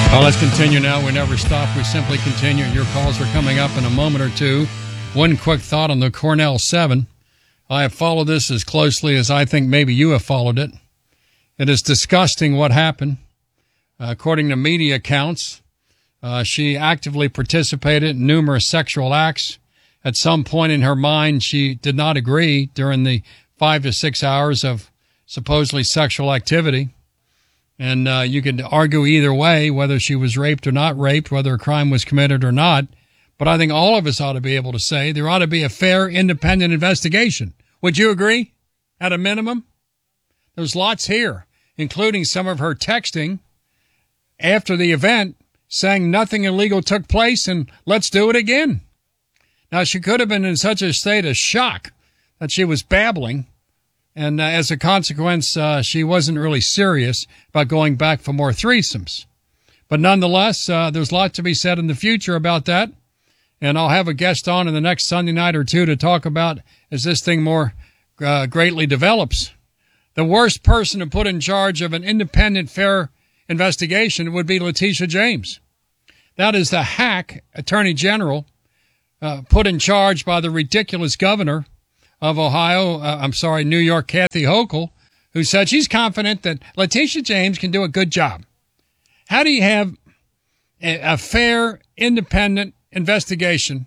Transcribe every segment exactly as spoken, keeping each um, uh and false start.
Well, let's continue now. We never stop. We simply continue. Your calls are coming up in a moment or two. One quick thought on the Cornell seven. I have followed this as closely as I think maybe you have followed it. It is disgusting what happened. Uh, according to media accounts, uh, she actively participated in numerous sexual acts. At some point in her mind, she did not agree during the five to six hours of supposedly sexual activity. And uh, you could argue either way, whether she was raped or not raped, whether a crime was committed or not. But I think all of us ought to be able to say there ought to be a fair, independent investigation. Would you agree? At a minimum? There's lots here, including some of her texting after the event saying nothing illegal took place and let's do it again. Now, she could have been in such a state of shock that she was babbling. And uh, as a consequence, uh, she wasn't really serious about going back for more threesomes. But nonetheless, uh, there's a lot to be said in the future about that. And I'll have a guest on in the next Sunday night or two to talk about as this thing more uh, greatly develops. The worst person to put in charge of an independent, fair investigation would be Letitia James. That is the hack attorney general uh, put in charge by the ridiculous governor of Ohio, uh, I'm sorry, New York, Kathy Hochul, who said she's confident that Letitia James can do a good job. How do you have a, a fair, independent investigation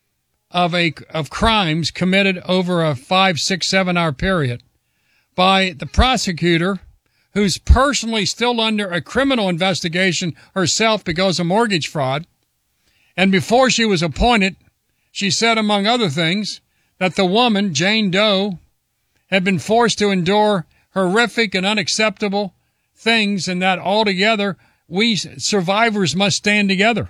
of a of crimes committed over a five, six, seven hour period by the prosecutor who's personally still under a criminal investigation herself because of mortgage fraud? And before she was appointed, she said, among other things, that the woman, Jane Doe, had been forced to endure horrific and unacceptable things, and that altogether we survivors must stand together.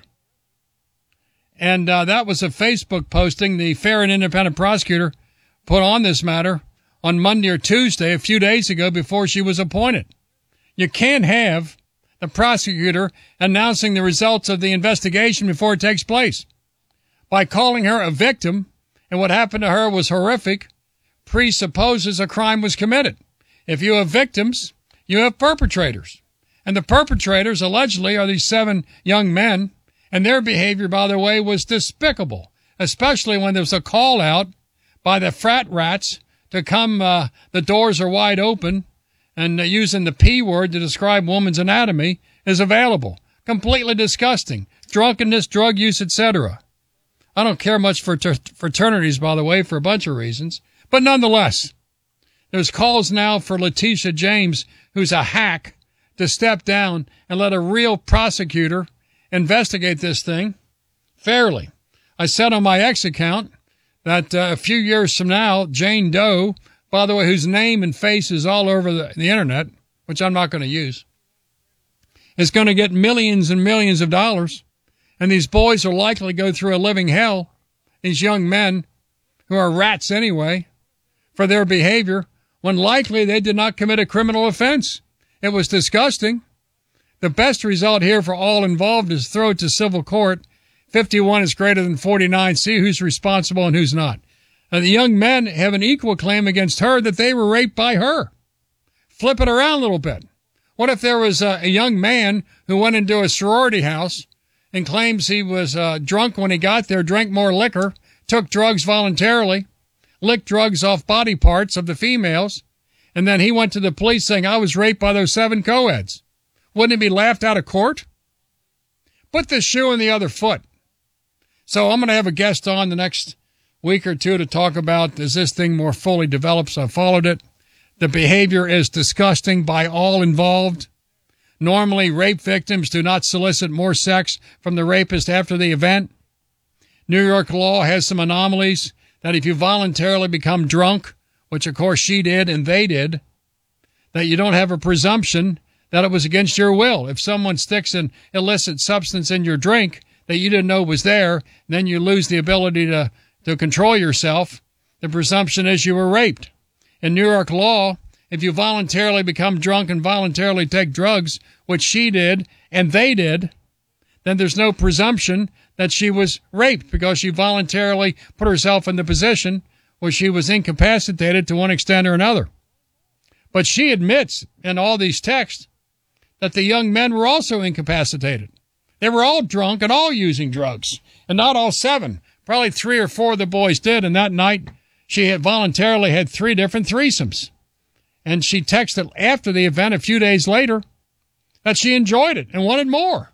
And uh, that was a Facebook posting the fair and independent prosecutor put on this matter on Monday or Tuesday, a few days ago, before she was appointed. You can't have the prosecutor announcing the results of the investigation before it takes place. By calling her a victim, and what happened to her was horrific, presupposes a crime was committed. If you have victims, you have perpetrators. And the perpetrators, allegedly, are these seven young men, and their behavior, by the way, was despicable, especially when there was a call out by the frat rats to come, uh, the doors are wide open, and uh, using the P word to describe woman's anatomy is available. Completely disgusting. Drunkenness, drug use, et cetera. I don't care much for ter- fraternities, by the way, for a bunch of reasons. But nonetheless, there's calls now for Letitia James, who's a hack, to step down and let a real prosecutor investigate this thing fairly. I said on my X account that uh, a few years from now, Jane Doe, by the way, whose name and face is all over the, the internet, which I'm not going to use, is going to get millions and millions of dollars. And these boys are likely to go through a living hell, these young men who are rats anyway, for their behavior, when likely they did not commit a criminal offense. It was disgusting. The best result here for all involved is throw it to civil court. fifty-one is greater than forty-nine. See who's responsible and who's not. And the young men have an equal claim against her that they were raped by her. Flip it around a little bit. What if there was a, a young man who went into a sorority house and claims he was uh, drunk when he got there, drank more liquor, took drugs voluntarily, licked drugs off body parts of the females, and then he went to the police saying, I was raped by those seven co-eds? Wouldn't he be laughed out of court? Put the shoe on the other foot. So I'm going to have a guest on the next week or two to talk about, as this thing more fully develops. I followed it. The behavior is disgusting by all involved. Normally, rape victims do not solicit more sex from the rapist after the event. New York law has some anomalies that if you voluntarily become drunk, which of course she did and they did, that you don't have a presumption that it was against your will. If someone sticks an illicit substance in your drink that you didn't know was there, then you lose the ability to, to control yourself. The presumption is you were raped. In New York law, if you voluntarily become drunk and voluntarily take drugs, which she did and they did, then there's no presumption that she was raped because she voluntarily put herself in the position where she was incapacitated to one extent or another. But she admits in all these texts that the young men were also incapacitated. They were all drunk and all using drugs, and not all seven. Probably three or four of the boys did, and that night she had voluntarily had three different threesomes. And she texted after the event a few days later that she enjoyed it and wanted more.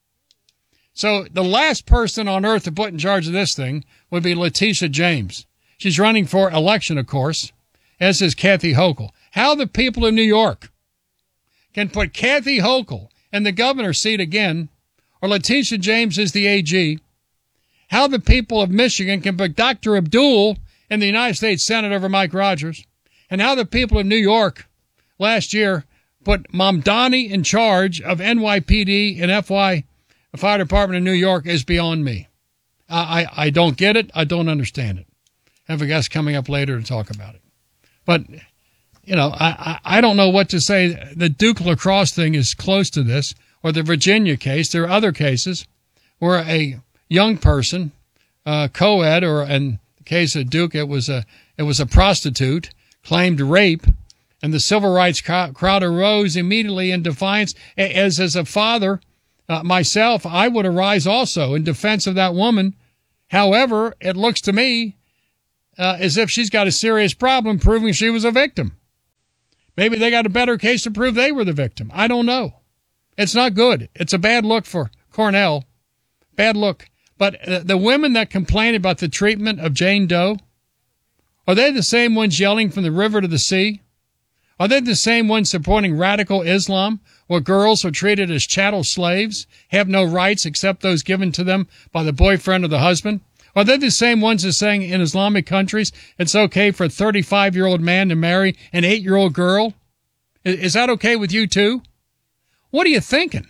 So the last person on earth to put in charge of this thing would be Letitia James. She's running for election, of course, as is Kathy Hochul. How the people of New York can put Kathy Hochul in the governor's seat again, or Letitia James is the A G. How the people of Michigan can put Doctor Abdul in the United States Senate over Mike Rogers. And how the people of New York last year put Mamdani in charge of N Y P D and F Y, the Fire Department of New York, is beyond me. I, I, I don't get it. I don't understand it. I have a guest coming up later to talk about it. But, you know, I, I, I don't know what to say. The Duke Lacrosse thing is close to this, or the Virginia case. There are other cases where a young person, uh, co-ed, or in the case of Duke, it was a, it was a prostitute, claimed rape, and the civil rights crowd arose immediately in defiance. As as a father, uh, myself, I would arise also in defense of that woman. However, it looks to me uh, as if she's got a serious problem proving she was a victim. Maybe they got a better case to prove they were the victim. I don't know. It's not good. It's a bad look for Cornell. Bad look. But uh, the women that complain about the treatment of Jane Doe, are they the same ones yelling from the river to the sea? Are they the same ones supporting radical Islam, where girls are treated as chattel slaves, have no rights except those given to them by the boyfriend or the husband? Are they the same ones that saying in Islamic countries it's okay for a thirty-five-year-old man to marry an eight-year-old girl? Is that okay with you too? What are you thinking?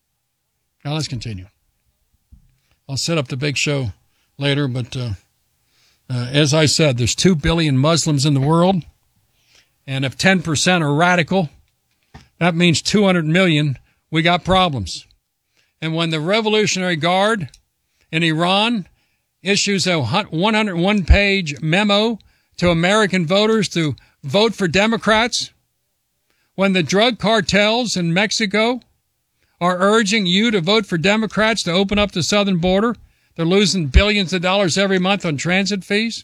Now let's continue. I'll set up the big show later, but... Uh, Uh, as I said, there's two billion Muslims in the world, and if ten percent are radical, that means two hundred million, we got problems. And when the Revolutionary Guard in Iran issues a one hundred one page memo to American voters to vote for Democrats, when the drug cartels in Mexico are urging you to vote for Democrats to open up the southern border, they're losing billions of dollars every month on transit fees.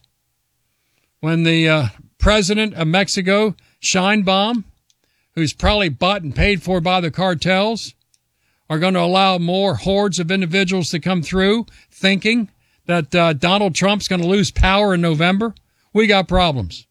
When the uh, president of Mexico, Sheinbaum, who's probably bought and paid for by the cartels, are going to allow more hordes of individuals to come through thinking that uh, Donald Trump's going to lose power in November, we got problems.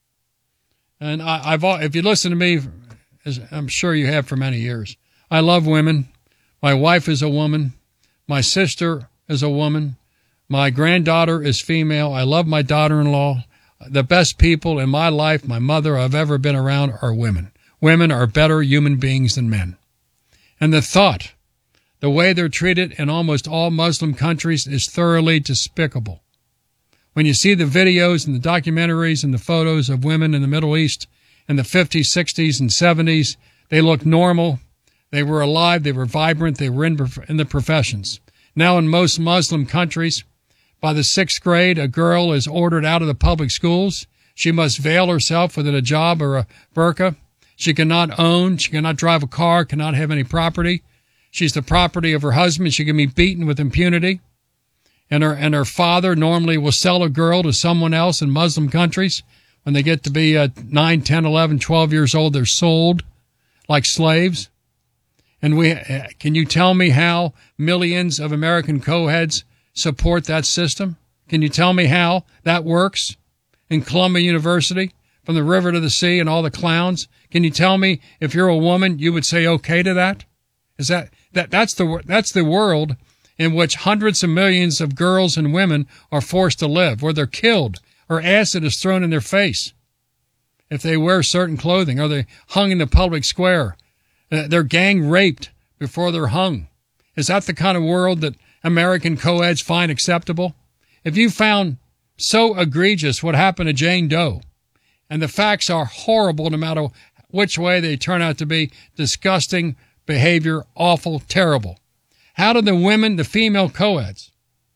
And I, I've, if you listen to me, as I'm sure you have for many years, I love women. My wife is a woman. My sister is a woman. My granddaughter is female. I love my daughter-in-law. The best people in my life, my mother, I've ever been around are women. Women are better human beings than men. And the thought, the way they're treated in almost all Muslim countries is thoroughly despicable. When you see the videos and the documentaries and the photos of women in the Middle East in the fifties, sixties, and seventies, they look normal. They were alive. They were vibrant. They were in, in the professions. Now in most Muslim countries, by the sixth grade, a girl is ordered out of the public schools. She must veil herself with a hijab or a burqa. She cannot own, she cannot drive a car, cannot have any property. She's the property of her husband. She can be beaten with impunity. And her, and her father normally will sell a girl to someone else in Muslim countries. When they get to be uh, nine, ten, eleven, twelve years old, they're sold like slaves. And we, can you tell me how millions of American co-eds support that system? Can you tell me how that works in Columbia University, from the river to the sea and all the clowns? Can you tell me if you're a woman, you would say okay to that? Is that, that, that's the, that's the world in which hundreds of millions of girls and women are forced to live, where they're killed or acid is thrown in their face if they wear certain clothing, or they hung in the public square. They're gang raped before they're hung. Is that the kind of world that American co-eds find acceptable? If you found so egregious what happened to Jane Doe, and the facts are horrible no matter which way they turn out to be, disgusting behavior, awful, terrible, how do the women, the female co-eds,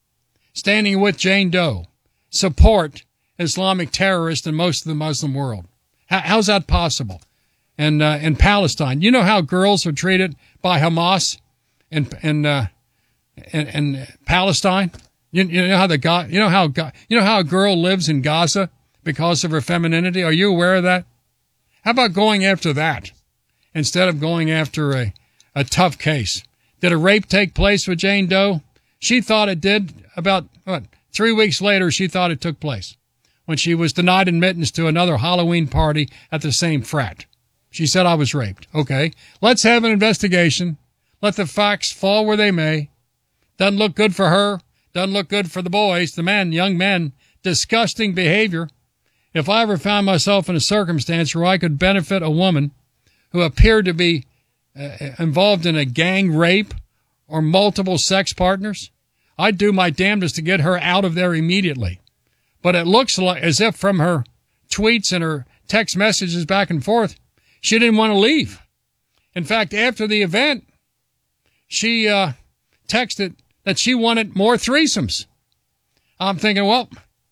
standing with Jane Doe, support Islamic terrorists in most of the Muslim world? How, how's that possible? And uh, in Palestine, you know how girls are treated by Hamas in in uh, in, in Palestine? You, you know how the guy, you know how you know how a girl lives in Gaza because of her femininity? Are you aware of that? How about going after that instead of going after a, a tough case? Did a rape take place with Jane Doe? She thought it did. About what, three weeks later, she thought it took place when she was denied admittance to another Halloween party at the same frat. She said, I was raped. Okay, let's have an investigation. Let the facts fall where they may. Doesn't look good for her. Doesn't look good for the boys, the men, young men. Disgusting behavior. If I ever found myself in a circumstance where I could benefit a woman who appeared to be uh, involved in a gang rape or multiple sex partners, I'd do my damnedest to get her out of there immediately. But it looks like as if from her tweets and her text messages back and forth, she didn't want to leave. In fact, after the event, she uh, texted that she wanted more threesomes. I'm thinking, well,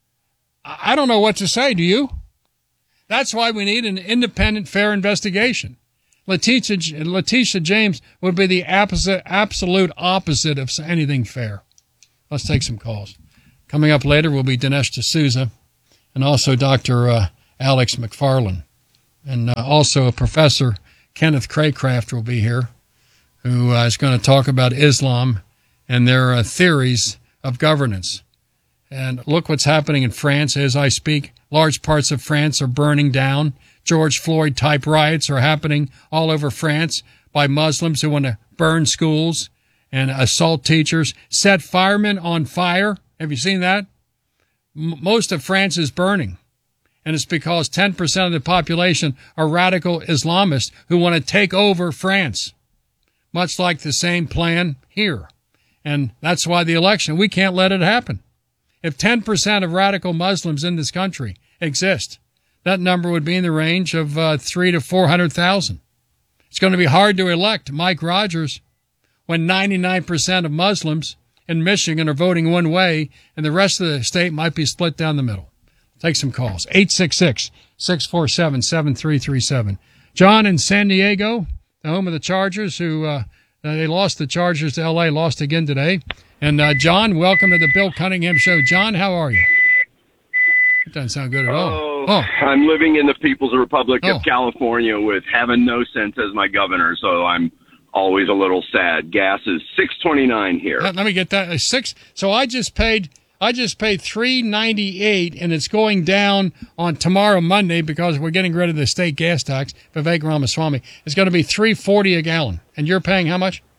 I don't know what to say. Do you? That's why we need an independent, fair investigation. Letitia, Letitia James would be the opposite, absolute opposite of anything fair. Let's take some calls. Coming up later will be Dinesh D'Souza and also Doctor Uh, Alex McFarland. And uh, also Professor Kenneth Craycraft will be here, who uh, is going to talk about Islam and their uh, theories of governance. And look what's happening in France as I speak. Large parts of France are burning down. George Floyd-type riots are happening all over France by Muslims who want to burn schools and assault teachers, set firemen on fire. Have you seen that? M- most of France is burning. And it's because ten percent of the population are radical Islamists who want to take over France, much like the same plan here. And that's why the election, we can't let it happen. If ten percent of radical Muslims in this country exist, that number would be in the range of uh, three to four hundred thousand. It's going to be hard to elect Mike Rogers when ninety-nine percent of Muslims in Michigan are voting one way and the rest of the state might be split down the middle. Take some calls. eight six six, six four seven, seven three three seven. John in San Diego, the home of the Chargers, who uh, they lost the Chargers to L A, lost again today. And uh, John, welcome to the Bill Cunningham Show. John, how are you? It doesn't sound good at all. Oh, oh. I'm living in the People's Republic oh. of California with having no sense as my governor, so I'm always a little sad. Gas is six twenty-nine here. Let, let me get that. Uh, six. So I just paid. I just paid three ninety-eight, and it's going down on tomorrow, Monday, because we're getting rid of the state gas tax. Vivek Ramaswamy. It's going to be three forty a gallon, and you're paying how much?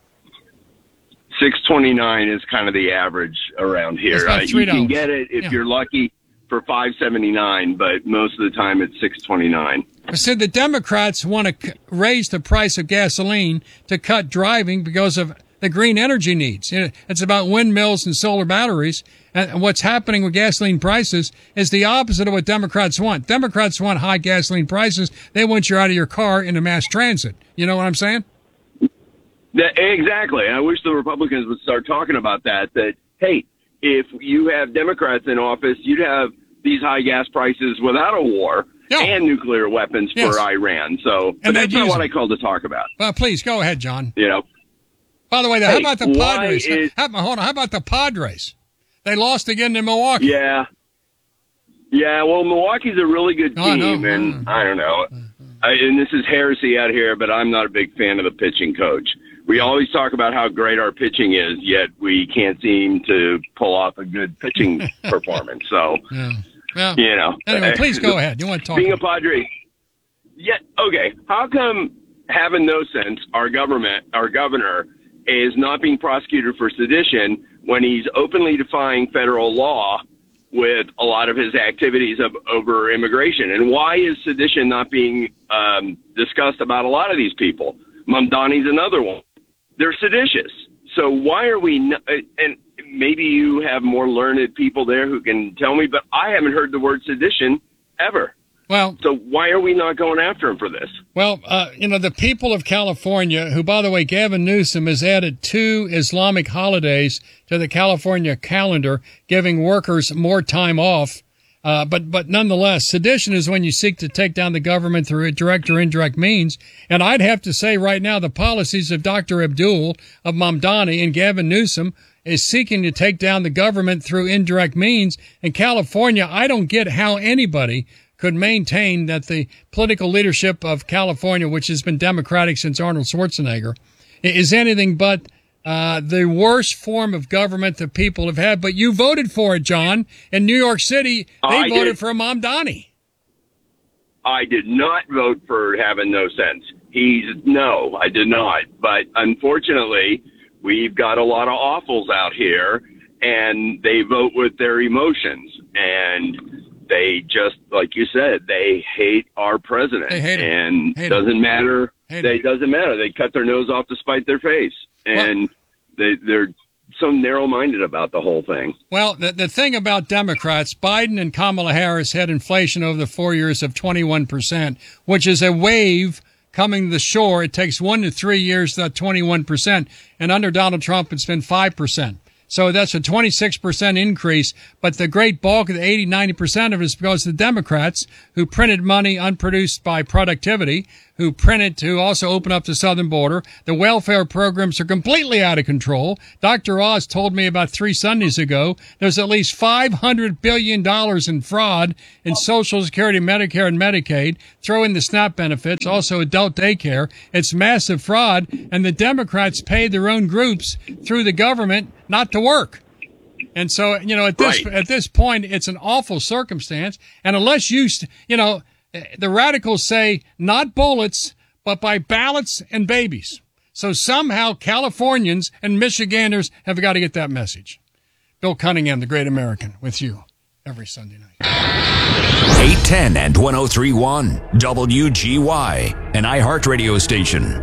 six twenty-nine is kind of the average around here. Uh, you can get it if yeah. you're lucky for five seventy-nine, but most of the time it's six twenty-nine. I said the Democrats want to c- raise the price of gasoline to cut driving because of the green energy needs. You know, it's about windmills and solar batteries. And what's happening with gasoline prices is the opposite of what Democrats want. Democrats want high gasoline prices. They want you out of your car into mass transit. You know what I'm saying? That, exactly. I wish the Republicans would start talking about that, that, hey, if you have Democrats in office, you'd have these high gas prices without a war yeah. and nuclear weapons yes. for Iran. So but that's not what them. I called to talk about. Well, please go ahead, John. You know. By the way, hey, how about the Padres? Is, how, hold on. How about the Padres? They lost again to Milwaukee. Yeah. Yeah, well, Milwaukee's a really good team, oh, no. and I don't know. I, and this is heresy out here, but I'm not a big fan of the pitching coach. We always talk about how great our pitching is, yet we can't seem to pull off a good pitching performance. So, yeah. Yeah. you know. Anyway, please go ahead. You want to talk Being about a Padre. Yeah, okay. How come, having no sense, our government, our governor, is not being prosecuted for sedition when he's openly defying federal law with a lot of his activities of over immigration? And why is sedition not being um, discussed about a lot of these people? Mamdani's another one. They're seditious. So why are we not, and maybe you have more learned people there who can tell me, but I haven't heard the word sedition ever. Well, so why are we not going after him for this? Well, uh, you know, the people of California, who, by the way, Gavin Newsom has added two Islamic holidays to the California calendar, giving workers more time off. Uh, but, but nonetheless, sedition is when you seek to take down the government through direct or indirect means. And I'd have to say right now, the policies of Doctor Abdul, of Mamdani, and Gavin Newsom is seeking to take down the government through indirect means. In California, I don't get how anybody could maintain that the political leadership of California, which has been Democratic since Arnold Schwarzenegger, is anything but uh, the worst form of government that people have had. But you voted for it, John. In New York City, they I voted did. for Mamdani. I did not vote for having no sense. He's no, I did not. But unfortunately, we've got a lot of awfuls out here, and they vote with their emotions. And they just, like you said, they hate our president. They hate him. And Hate doesn't him. matter. Hate They him. doesn't matter. They cut their nose off to spite their face. And Well- they, they're so narrow-minded about the whole thing. Well, the, the thing about Democrats, Biden and Kamala Harris had inflation over the four years of twenty-one percent, which is a wave coming to the shore. It takes one to three years to that twenty-one percent. And under Donald Trump, it's been five percent. So that's a twenty-six percent increase. But the great bulk of the eighty, ninety percent of it is because the Democrats who printed money unproduced by productivity, who printed to also open up the southern border. The welfare programs are completely out of control. Doctor Oz told me about three Sundays ago, there's at least five hundred billion dollars in fraud in Social Security, Medicare, and Medicaid. Throw in the SNAP benefits, also adult daycare. It's massive fraud, and the Democrats pay their own groups through the government not to work. And so, you know, at this Right. at this point, it's an awful circumstance. And unless you, st- you know, the radicals say not bullets, but by ballots and babies. So somehow Californians and Michiganders have got to get that message. Bill Cunningham, the Great American, with you every Sunday night. eight ten and ten thirty-one W G Y, an iHeartRadio station.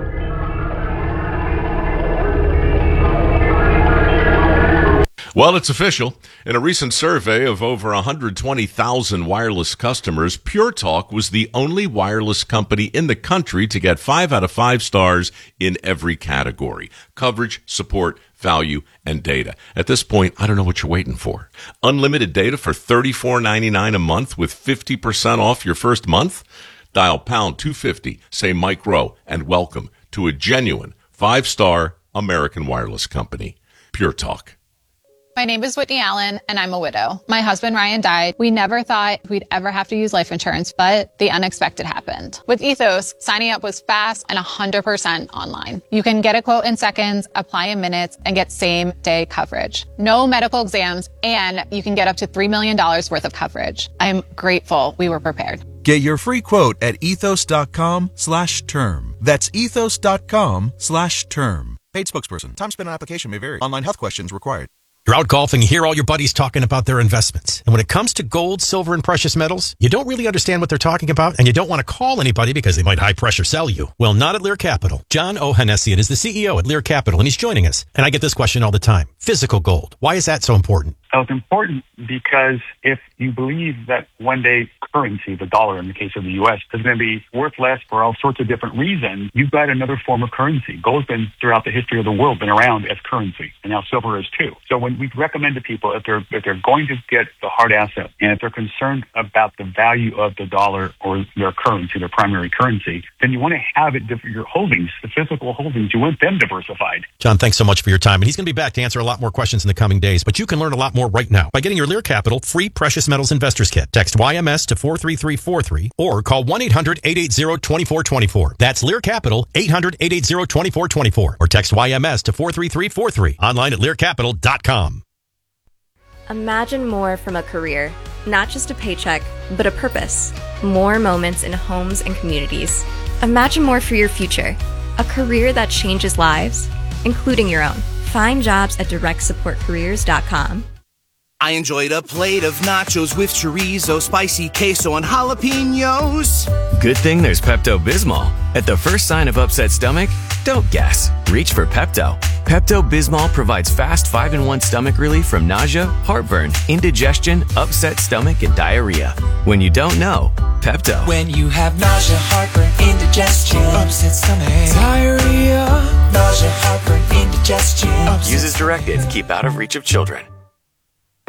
Well, it's official. In a recent survey of over one hundred twenty thousand wireless customers, Pure Talk was the only wireless company in the country to get five out of five stars in every category: coverage, support, value, and data. At this point, I don't know what you're waiting for. Unlimited data for thirty-four ninety-nine a month with fifty percent off your first month? Dial pound two fifty, say Mike Rowe, and welcome to a genuine five-star American wireless company. Pure Talk. My name is Whitney Allen, and I'm a widow. My husband, Ryan, died. We never thought we'd ever have to use life insurance, but the unexpected happened. With Ethos, signing up was fast and one hundred percent online. You can get a quote in seconds, apply in minutes, and get same-day coverage. No medical exams, and you can get up to three million dollars worth of coverage. I'm grateful we were prepared. Get your free quote at ethos.com slash term. That's ethos.com slash term. Paid spokesperson. Time spent on application may vary. Online health questions required. You're out golfing, you hear all your buddies talking about their investments. And when it comes to gold, silver, and precious metals, you don't really understand what they're talking about, and you don't want to call anybody because they might high-pressure sell you. Well, not at Lear Capital. John Ohanessian is the C E O at Lear Capital, and he's joining us. And I get this question all the time. Physical gold. Why is that so important? So it's important because if you believe that one day currency, the dollar in the case of the U S, is going to be worth less for all sorts of different reasons, you've got another form of currency. Gold's been, throughout the history of the world, been around as currency, and now silver is too. So when we recommend to people, if they're if they're going to get the hard asset, and if they're concerned about the value of the dollar or their currency, their primary currency, then you want to have it, your holdings, the physical holdings, you want them diversified. John, thanks so much for your time. And he's going to be back to answer a lot more questions in the coming days. But you can learn a lot more right now by getting your Lear Capital free Precious Metals Investors Kit. Text Y M S to four three three four three or call one eight hundred eight eight zero two four two four. That's Lear Capital, eight hundred eight eight zero two four two four. Or text Y M S to four three three four three. Online at lear capital dot com. Imagine more from a career, not just a paycheck, but a purpose. More moments in homes and communities. Imagine more for your future, a career that changes lives, including your own. Find jobs at direct support careers dot com. I enjoyed a plate of nachos with chorizo, spicy queso, and jalapenos. Good thing there's Pepto-Bismol. At the first sign of upset stomach, don't guess. Reach for Pepto. Pepto-Bismol provides fast five in one stomach relief from nausea, heartburn, indigestion, upset stomach, and diarrhea. When you don't know, Pepto. When you have nausea, heartburn, indigestion, upset stomach, diarrhea, nausea, heartburn, indigestion. Use as directed. Keep out of reach of children.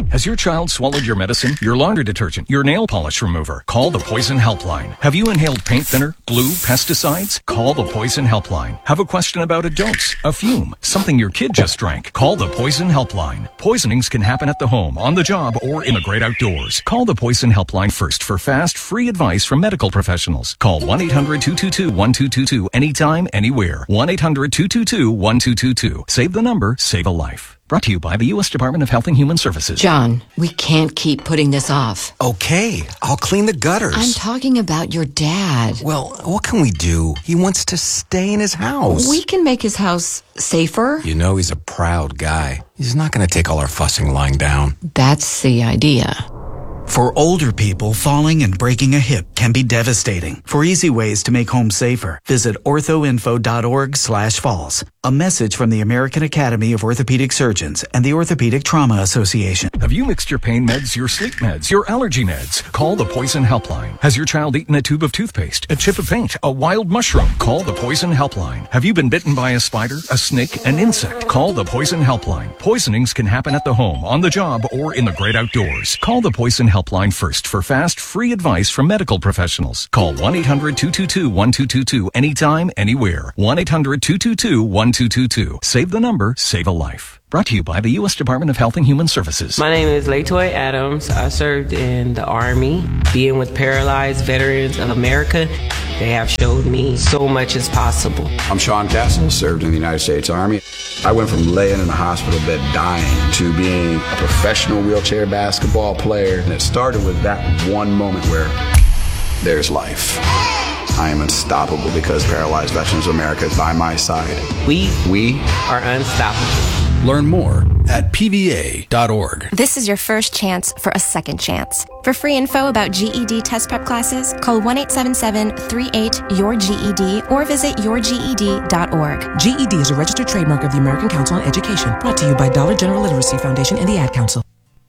Has your child swallowed your medicine, your laundry detergent, your nail polish remover? Call the Poison Helpline. Have you inhaled paint thinner, glue, pesticides? Call the Poison Helpline. Have a question about a dose, a fume, something your kid just drank? Call the Poison Helpline. Poisonings can happen at the home, on the job, or in the great outdoors. Call the Poison Helpline first for fast, free advice from medical professionals. Call one eight hundred two two two one two two two anytime, anywhere. one eight hundred two two two one two two two. Save the number, save a life. Brought to you by the U S Department of Health and Human Services. John, we can't keep putting this off. Okay, I'll clean the gutters. I'm talking about your dad. Well, what can we do? He wants to stay in his house. We can make his house safer. You know he's a proud guy. He's not going to take all our fussing lying down. That's the idea. For older people, falling and breaking a hip can be devastating. For easy ways to make home safer, visit orthoinfo.org slash falls. A message from the American Academy of Orthopedic Surgeons and the Orthopedic Trauma Association. Have you mixed your pain meds, your sleep meds, your allergy meds? Call the Poison Helpline. Has your child eaten a tube of toothpaste, a chip of paint, a wild mushroom? Call the Poison Helpline. Have you been bitten by a spider, a snake, an insect? Call the Poison Helpline. Poisonings can happen at the home, on the job, or in the great outdoors. Call the Poison Helpline first for fast, free advice from medical professionals. Call one eight hundred two two two one two two two anytime, anywhere. one eight hundred two two two one two two two. Save the number, save a life. Brought to you by the U S Department of Health and Human Services. My name is Latoya Adams. I served in the Army. Being with Paralyzed Veterans of America, they have showed me so much is possible. I'm Sean Castle, served in the United States Army. I went from laying in a hospital bed dying to being a professional wheelchair basketball player. And it started with that one moment where there's life. I am unstoppable because Paralyzed Veterans of America is by my side. We, we are unstoppable. Learn more at P V A dot org. This is your first chance for a second chance. For free info about G E D test prep classes, call one eight seven seven three eight Y O U R G E D or visit your G E D dot org. G E D is a registered trademark of the American Council on Education. Brought to you by Dollar General Literacy Foundation and the Ad Council.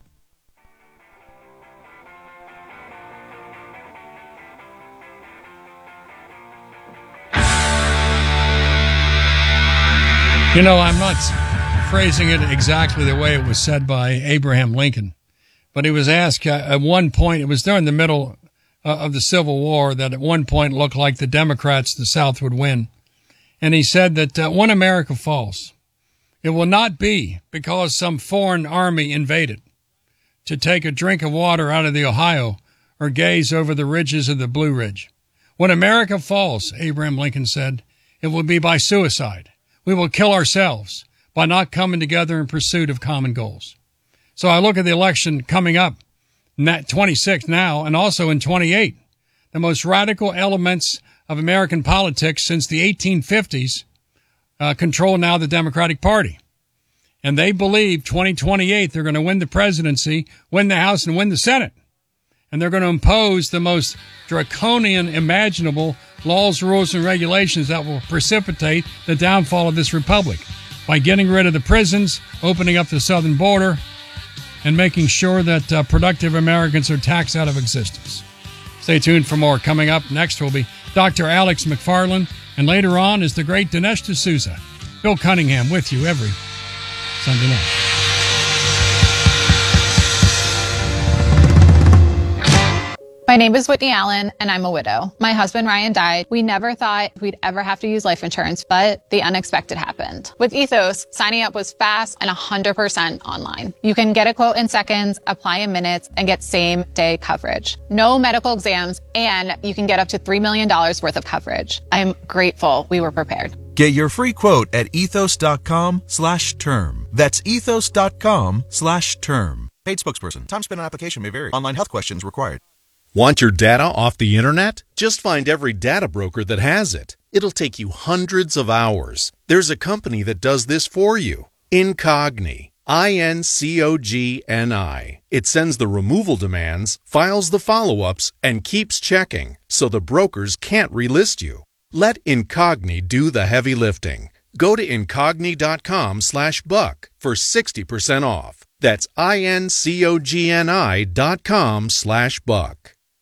You know, I'm not phrasing it exactly the way it was said by Abraham Lincoln, but he was asked uh, at one point, it was during the middle uh, of the Civil War, that at one point looked like the Democrats, the South, would win. And he said that uh, when America falls, it will not be because some foreign army invaded to take a drink of water out of the Ohio or gaze over the ridges of the Blue Ridge. When America falls, Abraham Lincoln said, it will be by suicide. We will kill ourselves by not coming together in pursuit of common goals. So I look at the election coming up, twenty-six now, and also in twenty-eight. The most radical elements of American politics since the eighteen fifties uh, control now the Democratic Party. And they believe twenty twenty-eight they're going to win the presidency, win the House, and win the Senate. And they're going to impose the most draconian imaginable laws, rules, and regulations that will precipitate the downfall of this republic by getting rid of the prisons, opening up the southern border, and making sure that uh, productive Americans are taxed out of existence. Stay tuned for more. Coming up next will be Doctor Alex McFarland, and later on is the great Dinesh D'Souza. Bill Cunningham with you every Sunday night. My name is Whitney Allen, and I'm a widow. My husband, Ryan, died. We never thought we'd ever have to use life insurance, but the unexpected happened. With Ethos, signing up was fast and one hundred percent online. You can get a quote in seconds, apply in minutes, and get same-day coverage. No medical exams, and you can get up to three million dollars worth of coverage. I'm grateful we were prepared. Get your free quote at ethos.com slash term. That's ethos.com slash term. Paid spokesperson. Time spent on application may vary. Online health questions required. Want your data off the internet? Just find every data broker that has it. It'll take you hundreds of hours. There's a company that does this for you. Incogni. I N C O G N I. It sends the removal demands, files the follow-ups, and keeps checking, so the brokers can't relist you. Let Incogni do the heavy lifting. Go to incogni.com slash buck for sixty percent off. That's I N C O G N I dot com slash buck.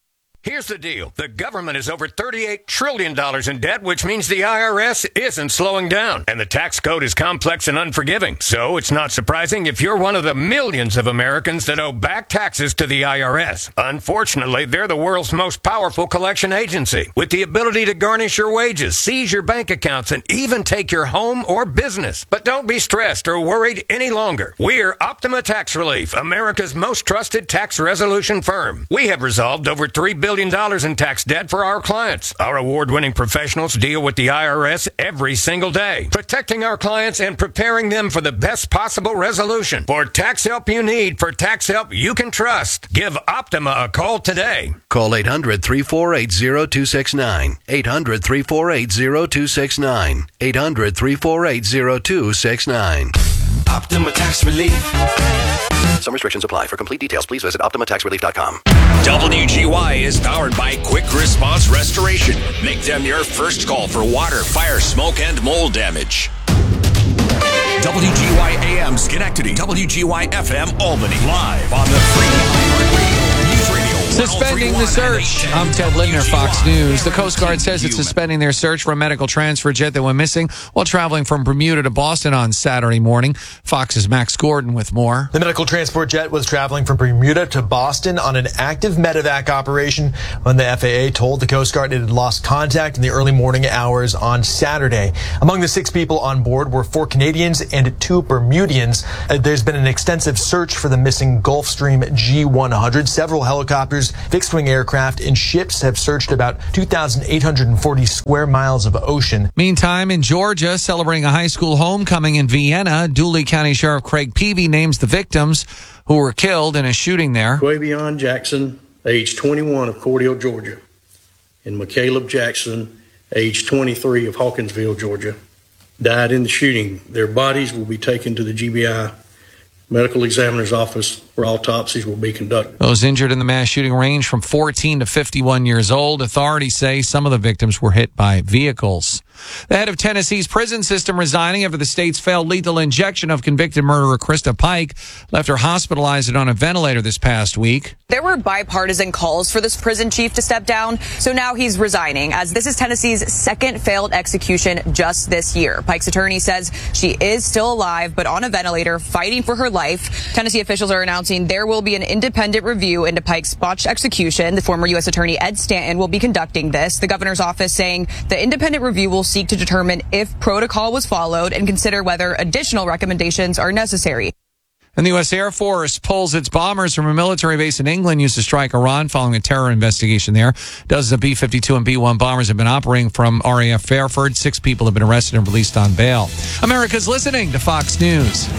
Here's the deal. The government is over thirty-eight trillion dollars in debt, which means the I R S isn't slowing down. And the tax code is complex and unforgiving. So it's not surprising if you're one of the millions of Americans that owe back taxes to the I R S. Unfortunately, they're the world's most powerful collection agency, with the ability to garnish your wages, seize your bank accounts, and even take your home or business. But don't be stressed or worried any longer. We're Optima Tax Relief, America's most trusted tax resolution firm. We have resolved over three billion dollars in tax debt for our clients. Our award-winning professionals deal with the I R S every single day, protecting our clients and preparing them for the best possible resolution. For tax help you need, for tax help you can trust, give Optima a call today. Call eight hundred, three four eight, zero two six nine. eight hundred, three four eight, zero two six nine. eight hundred, three four eight, zero two six nine. Optima Tax Relief. Some restrictions apply. For complete details, please visit optima tax relief dot com. W G Y is powered by Quick Response Restoration. Make them your first call for water, fire, smoke, and mold damage. W G Y A M Schenectady, W G Y F M Albany, live on the free iHeartRadio News Radio. Suspending the search. I'm Ted Lindner, Fox News. The Coast Guard says it's suspending their search for a medical transfer jet that went missing while traveling from Bermuda to Boston on Saturday morning. Fox's Max Gordon with more. The medical transport jet was traveling from Bermuda to Boston on an active medevac operation when the F A A told the Coast Guard it had lost contact in the early morning hours on Saturday. Among the six people on board were four Canadians and two Bermudians. Uh, there's been an extensive search for the missing Gulfstream G one hundred. Several helicopters, fixed-wing aircraft, and ships have searched about two thousand eight hundred forty square miles of ocean. Meantime, in Georgia, celebrating a high school homecoming in Vienna, Dooley County Sheriff Craig Peavy names the victims who were killed in a shooting there. Quavion Jackson, age twenty-one, of Cordele, Georgia, and McCaleb Jackson, age twenty-three, of Hawkinsville, Georgia, died in the shooting. Their bodies will be taken to the G B I Medical Examiner's Office where autopsies will be conducted. Those injured in the mass shooting range from fourteen to fifty-one years old. Authorities say some of the victims were hit by vehicles. The head of Tennessee's prison system resigning after the state's failed lethal injection of convicted murderer Krista Pike left her hospitalized and on a ventilator this past week. There were bipartisan calls for this prison chief to step down, so now he's resigning, as this is Tennessee's second failed execution just this year. Pike's attorney says she is still alive, but on a ventilator, fighting for her life. Tennessee officials are announcing there will be an independent review into Pike's botched execution. The former U S Attorney Ed Stanton will be conducting this. The governor's office saying the independent review will seek to determine if protocol was followed and consider whether additional recommendations are necessary. And the U S Air Force pulls its bombers from a military base in England used to strike Iran following a terror investigation there. Dozens of B fifty-two and B one bombers have been operating from R A F Fairford. Six people have been arrested and released on bail. America's listening to Fox News.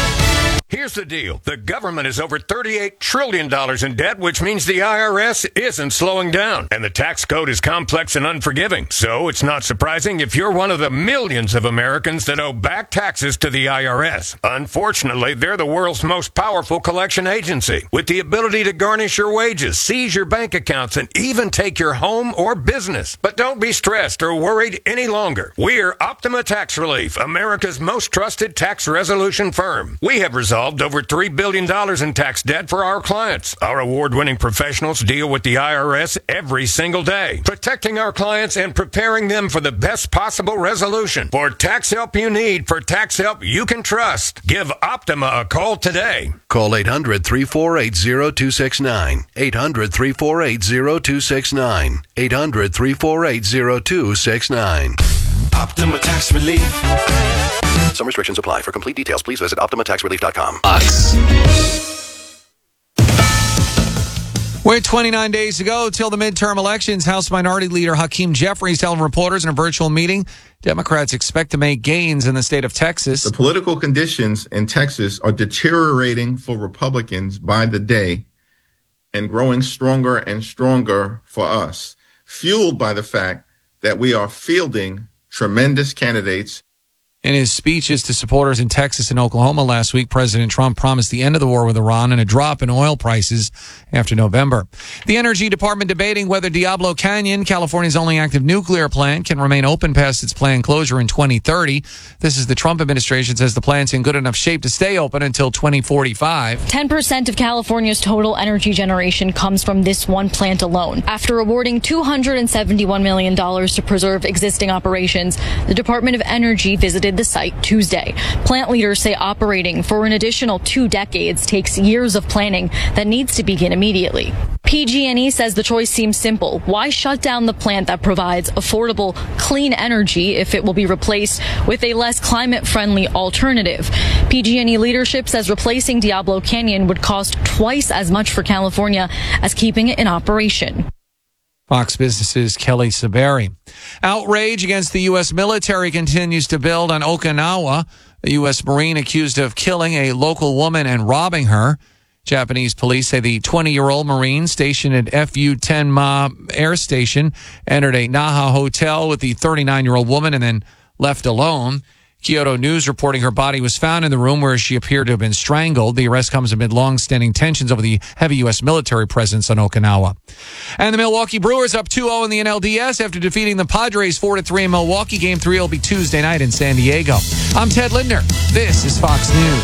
Here's the deal. The government is over thirty-eight trillion dollars in debt, which means the I R S isn't slowing down. And the tax code is complex and unforgiving. So it's not surprising if you're one of the millions of Americans that owe back taxes to the I R S. Unfortunately, they're the world's most powerful collection agency, with the ability to garnish your wages, seize your bank accounts, and even take your home or business. But don't be stressed or worried any longer. We're Optima Tax Relief, America's most trusted tax resolution firm. We have resolved over three billion dollars in tax debt for our clients. Our award-winning professionals deal with the I R S every single day, protecting our clients and preparing them for the best possible resolution. For tax help you need, for tax help you can trust, give Optima a call today. Call eight hundred, three four eight, zero two six nine. eight hundred, three four eight, zero two six nine. eight hundred, three four eight, zero two six nine. Optima Tax Relief. Some restrictions apply. For complete details, please visit optima tax relief dot com. We're twenty-nine days to go till the midterm elections. House Minority Leader Hakeem Jeffries telling reporters in a virtual meeting Democrats expect to make gains in the state of Texas. The political conditions in Texas are deteriorating for Republicans by the day and growing stronger and stronger for us, fueled by the fact that we are fielding tremendous candidates In his speeches to supporters in Texas and Oklahoma last week, President Trump promised the end of the war with Iran and a drop in oil prices after November. The Energy Department debating whether Diablo Canyon, California's only active nuclear plant, can remain open past its planned closure in twenty thirty. This is the Trump administration says the plant's in good enough shape to stay open until twenty forty-five. ten percent of California's total energy generation comes from this one plant alone. After awarding two hundred seventy-one million dollars to preserve existing operations, the Department of Energy visited the site Tuesday. Plant leaders say operating for an additional two decades takes years of planning that needs to begin immediately. P G and E says the choice seems simple. Why shut down the plant that provides affordable, clean energy if it will be replaced with a less climate-friendly alternative? P G and E leadership says replacing Diablo Canyon would cost twice as much for California as keeping it in operation. Fox Business's Kelly Saberi. Outrage against the U S military continues to build on Okinawa. A U S Marine accused of killing a local woman and robbing her. Japanese police say the twenty-year-old Marine stationed at F U Tenma Air Station entered a Naha hotel with the thirty-nine-year-old woman and then left alone. Kyoto News reporting her body was found in the room where she appeared to have been strangled. The arrest comes amid long-standing tensions over the heavy U S military presence on Okinawa. And the Milwaukee Brewers up two oh in the N L D S after defeating the Padres four to three in Milwaukee. Game three will be Tuesday night in San Diego. I'm Ted Lindner. This is Fox News.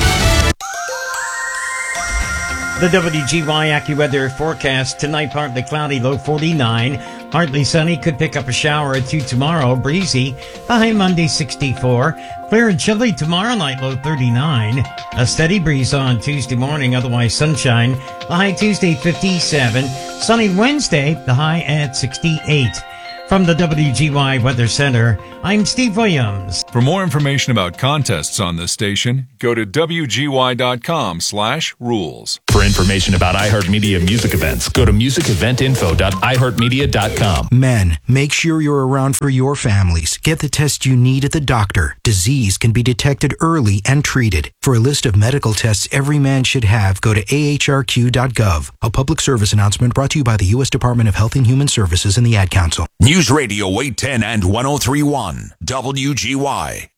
The W G Y AccuWeather forecast tonight partly cloudy, low forty-nine. Partly sunny, could pick up a shower or two tomorrow. Breezy, the high Monday sixty-four. Clear and chilly tomorrow night, low thirty-nine. A steady breeze on Tuesday morning, otherwise sunshine. The high Tuesday fifty-seven. Sunny Wednesday, the high at sixty-eight. From the W G Y Weather Center, I'm Steve Williams. For more information about contests on this station, go to W G Y dot com slash rules. For information about iHeartMedia music events, go to music event info dot i heart media dot com. Men, make sure you're around for your families. Get the test you need at the doctor. Disease can be detected early and treated. For a list of medical tests every man should have, go to A H R Q dot gov. A public service announcement brought to you by the U S Department of Health and Human Services and the Ad Council. News Radio eight ten and one oh three point one, W G Y.